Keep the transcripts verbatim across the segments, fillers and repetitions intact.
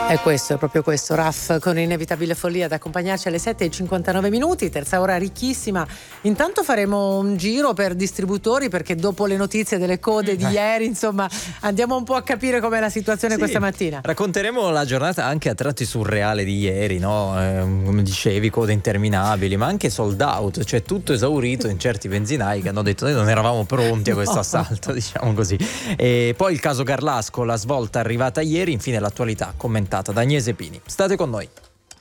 È questo, è proprio questo, Raff con Inevitabile Follia ad accompagnarci alle sette e cinquantanove minuti, terza ora ricchissima. Intanto faremo un giro per distributori, perché dopo le notizie delle code di ieri, insomma, andiamo un po' a capire com'è la situazione sì, questa mattina. Racconteremo la giornata anche a tratti surreale di ieri, no? Eh, come dicevi, code interminabili, ma anche sold out, cioè tutto esaurito in certi benzinai che hanno detto noi non eravamo pronti a questo no. assalto, diciamo così. E poi il caso Garlasco, la svolta arrivata ieri, infine l'attualità commentata da Agnese Pini. State con noi.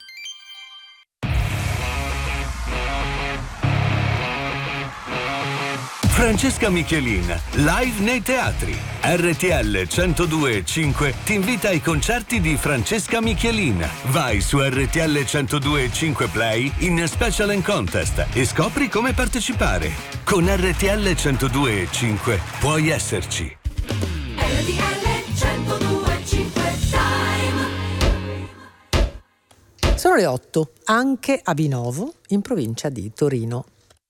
Francesca Michelin, live nei teatri. R T L centodue e cinque ti invita ai concerti di Francesca Michelin. Vai su R T L centodue e cinque Play in Special and Contest e scopri come partecipare. Con R T L centodue e cinque puoi esserci. R T L centodue e cinque Sono le otto, anche a Vinovo, in provincia di Torino.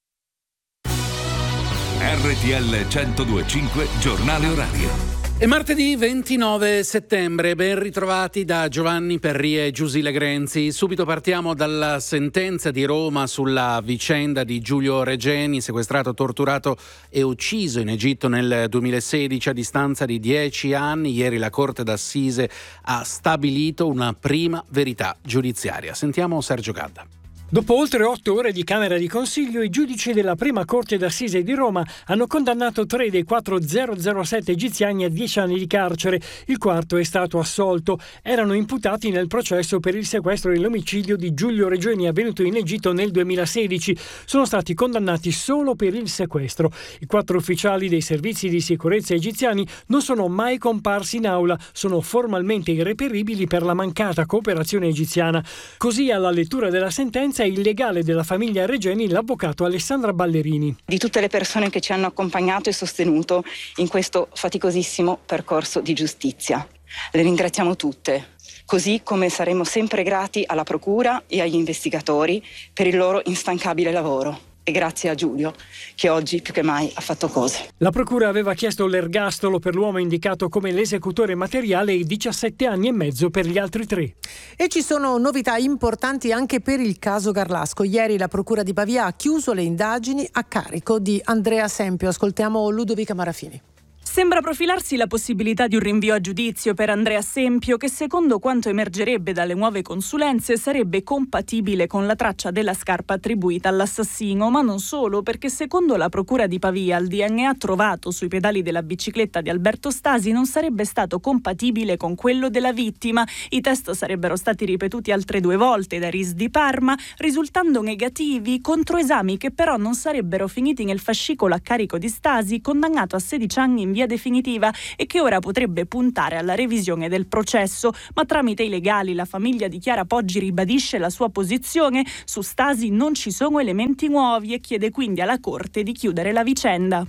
R T L centodue e cinque, giornale orario. È martedì ventinove settembre, ben ritrovati da Giovanni Perria e Giusile Grenzi. Subito partiamo dalla sentenza di Roma sulla vicenda di Giulio Regeni, sequestrato, torturato e ucciso in Egitto nel duemilasedici a distanza di dieci anni. Ieri la Corte d'Assise ha stabilito una prima verità giudiziaria. Sentiamo Sergio Gadda. Dopo oltre otto ore di Camera di Consiglio, i giudici della Prima Corte d'Assise di Roma hanno condannato tre dei quattro zero zero sette egiziani a dieci anni di carcere. Il quarto è stato assolto. Erano imputati nel processo per il sequestro e l'omicidio di Giulio Regeni avvenuto in Egitto nel duemilasedici. Sono stati condannati solo per il sequestro. I quattro ufficiali dei servizi di sicurezza egiziani non sono mai comparsi in aula, sono formalmente irreperibili per la mancata cooperazione egiziana. Così, alla lettura della sentenza, è il legale della famiglia Regeni, l'avvocato Alessandra Ballerini. Di tutte le persone che ci hanno accompagnato e sostenuto in questo faticosissimo percorso di giustizia. Le ringraziamo tutte, così come saremo sempre grati alla Procura e agli investigatori per il loro instancabile lavoro. E grazie a Giulio, che oggi più che mai ha fatto cose. La Procura aveva chiesto l'ergastolo per l'uomo indicato come l'esecutore materiale e diciassette anni e mezzo per gli altri tre. E ci sono novità importanti anche per il caso Garlasco. Ieri la Procura di Pavia ha chiuso le indagini a carico di Andrea Sempio. Ascoltiamo Ludovica Marafini. Sembra profilarsi la possibilità di un rinvio a giudizio per Andrea Sempio, che secondo quanto emergerebbe dalle nuove consulenze sarebbe compatibile con la traccia della scarpa attribuita all'assassino, ma non solo, perché secondo la Procura di Pavia il D N A trovato sui pedali della bicicletta di Alberto Stasi non sarebbe stato compatibile con quello della vittima. I test sarebbero stati ripetuti altre due volte dai R I S di Parma, risultando negativi, controesami che però non sarebbero finiti nel fascicolo a carico di Stasi, condannato a sedici anni in via definitiva e che ora potrebbe puntare alla revisione del processo, ma tramite i legali la famiglia di Chiara Poggi ribadisce la sua posizione: su Stasi non ci sono elementi nuovi e chiede quindi alla Corte di chiudere la vicenda.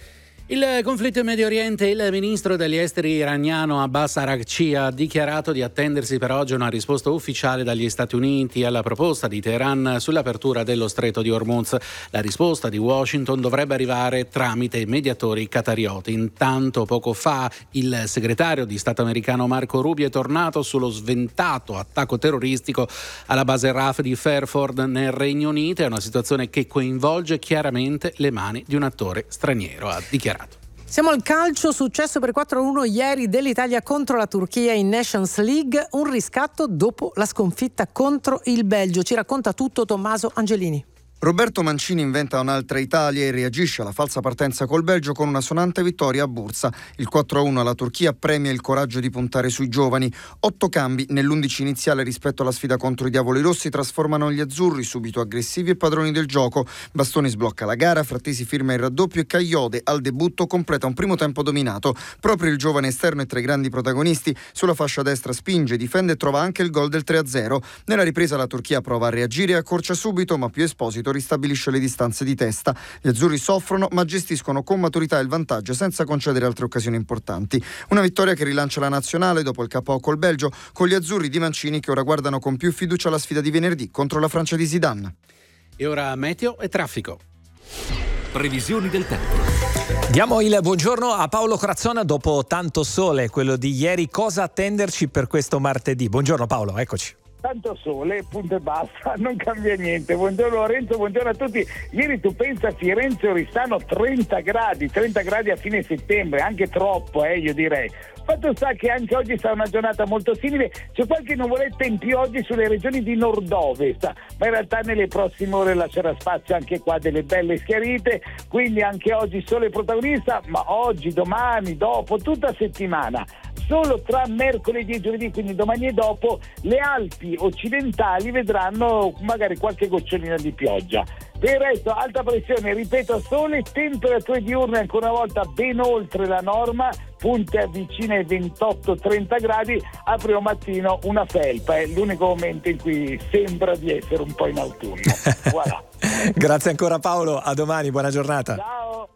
Il conflitto in Medio Oriente, il ministro degli esteri iraniano Abbas Araghchi ha dichiarato di attendersi per oggi una risposta ufficiale dagli Stati Uniti alla proposta di Teheran sull'apertura dello stretto di Hormuz. La risposta di Washington dovrebbe arrivare tramite i mediatori qatarioti. Intanto, poco fa, il segretario di Stato americano Marco Rubio è tornato sullo sventato attacco terroristico alla base R A F di Fairford nel Regno Unito. È una situazione che coinvolge chiaramente le mani di un attore straniero, ha dichiarato. Siamo al calcio, successo per quattro a uno ieri dell'Italia contro la Turchia in Nations League, un riscatto dopo la sconfitta contro il Belgio. Ci racconta tutto Tommaso Angelini. Roberto Mancini inventa un'altra Italia e reagisce alla falsa partenza col Belgio con una sonante vittoria a Bursa. Il quattro a uno alla Turchia premia il coraggio di puntare sui giovani. Otto cambi nell'undici iniziale rispetto alla sfida contro i Diavoli Rossi trasformano gli azzurri subito aggressivi e padroni del gioco. Bastoni sblocca la gara, Frattesi firma il raddoppio e Cagliode al debutto completa un primo tempo dominato. Proprio il giovane esterno è tra i grandi protagonisti. Sulla fascia destra spinge, difende e trova anche il gol del tre a zero. Nella ripresa la Turchia prova a reagire e accorcia subito, ma più Esposito ristabilisce le distanze di testa. Gli azzurri soffrono ma gestiscono con maturità il vantaggio senza concedere altre occasioni importanti. Una vittoria che rilancia la nazionale dopo il K O col Belgio, con gli azzurri di Mancini che ora guardano con più fiducia la sfida di venerdì contro la Francia di Zidane. E ora meteo e traffico. Previsioni del tempo. Diamo il buongiorno a Paolo Corazzona dopo tanto sole, quello di ieri. Cosa attenderci per questo martedì? Buongiorno Paolo, eccoci. Tanto sole, punto e basta, non cambia niente. Buongiorno Lorenzo, buongiorno a tutti. Ieri tu pensa a Firenze e Oristano trenta gradi, trenta gradi a fine settembre, anche troppo eh, io direi. Fatto sta che anche oggi sarà una giornata molto simile, c'è qualche nuvoletta in più oggi sulle regioni di nord-ovest, ma in realtà nelle prossime ore lascerà spazio anche qua delle belle schiarite, quindi anche oggi sole protagonista, ma oggi, domani, dopo, tutta settimana. Solo tra mercoledì e giovedì, quindi domani e dopo, le Alpi occidentali vedranno magari qualche gocciolina di pioggia. Per il resto alta pressione, ripeto, sole, temperature diurne ancora una volta ben oltre la norma, punte vicine ai ventotto trenta gradi, a primo mattino una felpa, è l'unico momento in cui sembra di essere un po' in autunno. Voilà. Grazie ancora Paolo, a domani, buona giornata. Ciao.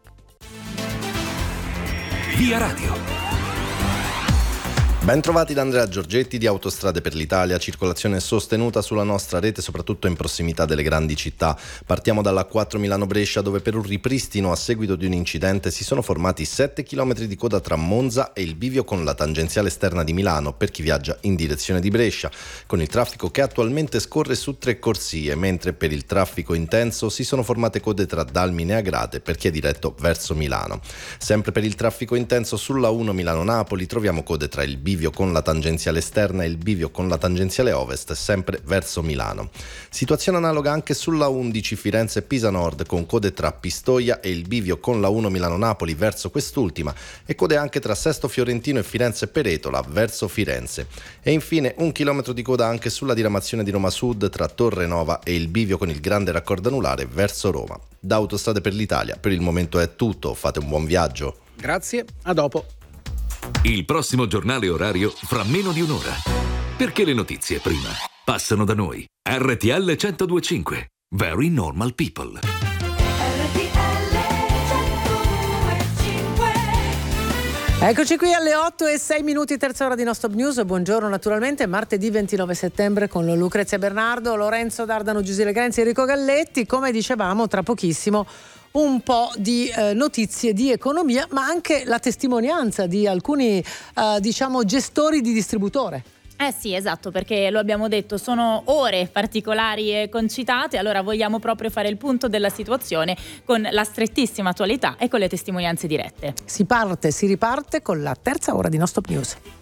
Via Radio. Ben trovati da Andrea Giorgetti di Autostrade per l'Italia, circolazione sostenuta sulla nostra rete soprattutto in prossimità delle grandi città. Partiamo dalla A quattro Milano-Brescia dove per un ripristino a seguito di un incidente si sono formati sette chilometri di coda tra Monza e il bivio con la tangenziale esterna di Milano per chi viaggia in direzione di Brescia, con il traffico che attualmente scorre su tre corsie, mentre per il traffico intenso si sono formate code tra Dalmine e Agrate per chi è diretto verso Milano. Sempre per il traffico intenso sulla uno Milano-Napoli troviamo code tra il bivio con la tangenziale esterna e il bivio con la tangenziale ovest, sempre verso Milano. Situazione analoga anche sulla undici Firenze-Pisa Nord, con code tra Pistoia e il bivio con la uno Milano-Napoli verso quest'ultima e code anche tra Sesto Fiorentino e Firenze-Peretola verso Firenze. E infine un chilometro di coda anche sulla diramazione di Roma Sud tra Torre Nova e il bivio con il grande raccordo anulare verso Roma. Da Autostrade per l'Italia per il momento è tutto, fate un buon viaggio. Grazie, a dopo. Il prossimo giornale orario fra meno di un'ora. Perché le notizie prima passano da noi. R T L centodue e cinque. Very Normal People. Eccoci qui alle otto e sei minuti, terza ora di No Stop News. Buongiorno naturalmente, martedì ventinove settembre con Lucrezia Bernardo, Lorenzo D'Ardano, Giuseppe Grenzi e Enrico Galletti. Come dicevamo, tra pochissimo un po' di eh, notizie di economia, ma anche la testimonianza di alcuni eh, diciamo gestori di distributore. Eh sì, esatto, perché lo abbiamo detto, sono ore particolari e concitate, allora vogliamo proprio fare il punto della situazione con la strettissima attualità e con le testimonianze dirette. Si parte, si riparte con la terza ora di No Stop News.